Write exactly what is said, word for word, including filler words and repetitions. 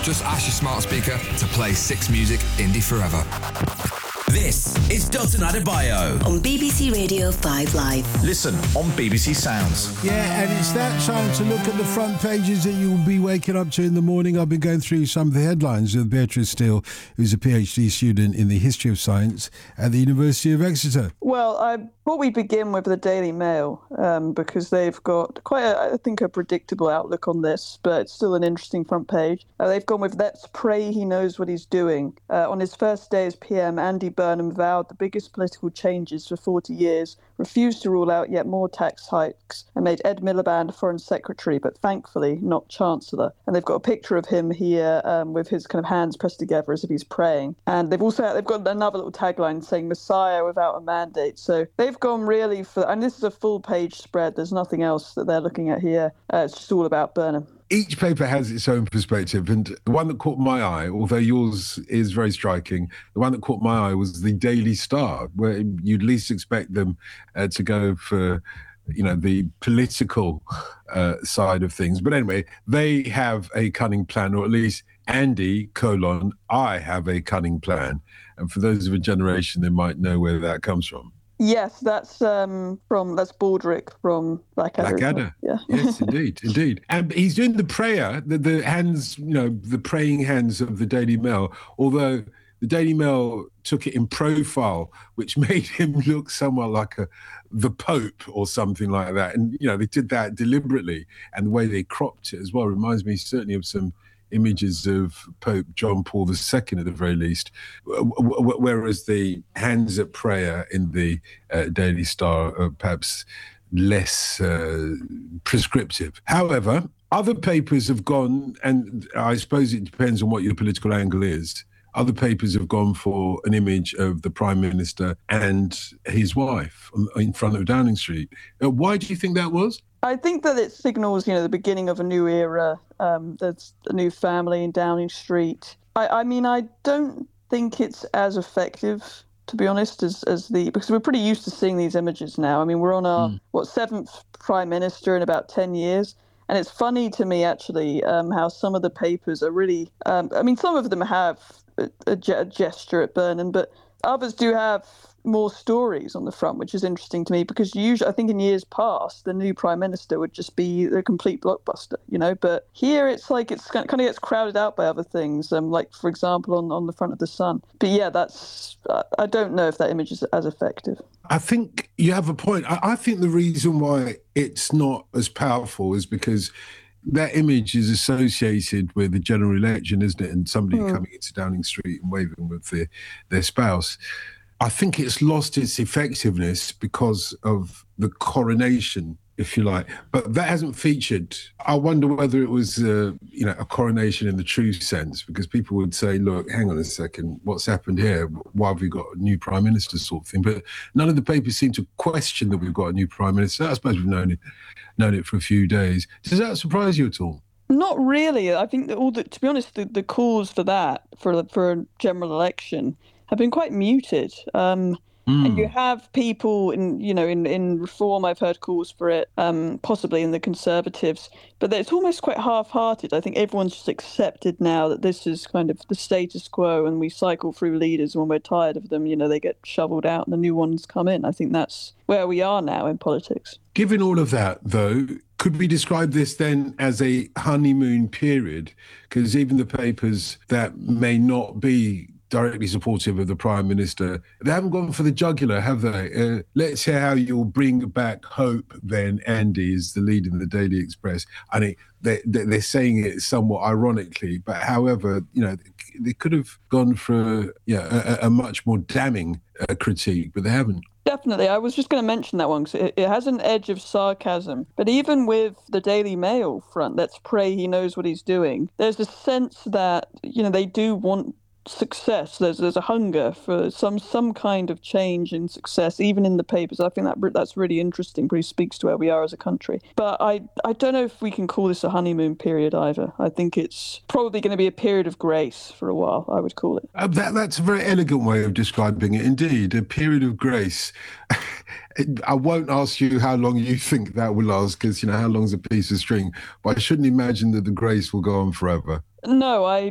Just ask your smart speaker to play Six Music Indie Forever. This is Dotun Adebayo on B B C Radio five Live. Listen on B B C Sounds. Yeah, and it's that time to look at the front pages that you'll be waking up to in the morning. I've been going through some of the headlines with Beatrice Steele, who's a PhD student in the history of science at the University of Exeter. Well, I thought we'd begin with the Daily Mail um, because they've got quite, a, I think, a predictable outlook on this, but it's still an interesting front page. Uh, they've gone with "Let's pray he knows what he's doing." Uh, on his first day as P M, Andy Burnham vowed the biggest political changes for forty years, refused to rule out yet more tax hikes, and made Ed Miliband Foreign Secretary, but thankfully not Chancellor. And they've got a picture of him here um, with his kind of hands pressed together as if he's praying. And they've also they've got another little tagline saying "Messiah without a mandate." So they've gone really for, and this is a full page spread. There's nothing else that they're looking at here. Uh, it's just all about Burnham. Each paper has its own perspective, and the one that caught my eye, although yours is very striking, the one that caught my eye was the Daily Star, where you'd least expect them uh, to go for, you know, the political uh, side of things. But anyway, they have a cunning plan, or at least Andy, colon, I have a cunning plan. And for those of a generation, they might know where that comes from. Yes, that's um, from that's Baldrick from Blackadder. Blackadder. Yeah. Yes, indeed, indeed. And he's doing the prayer, the, the hands, you know, the praying hands of the Daily Mail, although the Daily Mail took it in profile, which made him look somewhat like a the Pope or something like that. And, you know, they did that deliberately. And the way they cropped it as well reminds me certainly of some images of Pope John Paul the Second at the very least, whereas the hands at prayer in the uh, Daily Star are perhaps less uh, prescriptive. However, other papers have gone, and I suppose it depends on what your political angle is, other papers have gone for an image of the Prime Minister and his wife in front of Downing Street. Uh, why do you think that was? I think that it signals, you know, the beginning of a new era. Um, there's a new family in Downing Street. I, I mean, I don't think it's as effective, to be honest, as, as the, because we're pretty used to seeing these images now. I mean, we're on our, mm. what, seventh Prime Minister in about ten years. And it's funny to me, actually, um, how some of the papers are really, um, I mean, some of them have a, a, a gesture at Burnham, but others do have more stories on the front, which is interesting to me, because usually, I think in years past, the new Prime Minister would just be a complete blockbuster, you know, but here it's like it's kind of gets crowded out by other things, um, like, for example, on, on the front of the Sun. But yeah, that's, I don't know if that image is as effective. I think you have a point. I, I think the reason why it's not as powerful is because that image is associated with the general election, isn't it? And somebody mm. coming into Downing Street and waving with their, their spouse. I think it's lost its effectiveness because of the coronation, if you like. But that hasn't featured. I wonder whether it was, uh, you know, a coronation in the true sense, because people would say, look, hang on a second, what's happened here? Why have we got a new Prime Minister sort of thing? But none of the papers seem to question that we've got a new Prime Minister. I suppose we've known it, known it for a few days. Does that surprise you at all? Not really. I think that all the, to be honest, the, the calls for that, for, for a general election, have been quite muted. Um, mm. And you have people in, you know, in, in Reform, I've heard calls for it, um, possibly in the Conservatives, but it's almost quite half-hearted. I think everyone's just accepted now that this is kind of the status quo, and we cycle through leaders when we're tired of them. You know, they get shoveled out and the new ones come in. I think that's where we are now in politics. Given all of that, though, could we describe this then as a honeymoon period? Because even the papers that may not be directly supportive of the Prime Minister, they haven't gone for the jugular, have they? Uh, let's hear how you'll bring back hope then, Andy, is the lead in the Daily Express. I mean, they, they're saying it somewhat ironically, but however, you know, they could have gone for yeah, a, a much more damning uh, critique, but they haven't. Definitely. I was just going to mention that one because it, it has an edge of sarcasm. But even with the Daily Mail front, let's pray he knows what he's doing, there's a sense that, you know, they do want success. There's there's a hunger for some some kind of change in success, even in the papers. I think that that's really interesting. Really speaks to where we are as a country. But I I don't know if we can call this a honeymoon period either. I think it's probably going to be a period of grace for a while, I would call it. Uh, that that's a very elegant way of describing it. Indeed, a period of grace. I won't ask you how long you think that will last, because, you know, how long's a piece of string? But I shouldn't imagine that the grace will go on forever. No, I